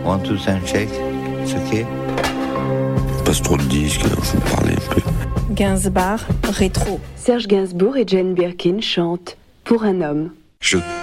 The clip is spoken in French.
One, two, and shake. C'est ok. Passe trop de disques, je vais vous parler un peu. Gainsbourg, rétro. Serge Gainsbourg et Jane Birkin chantent Pour un homme. Je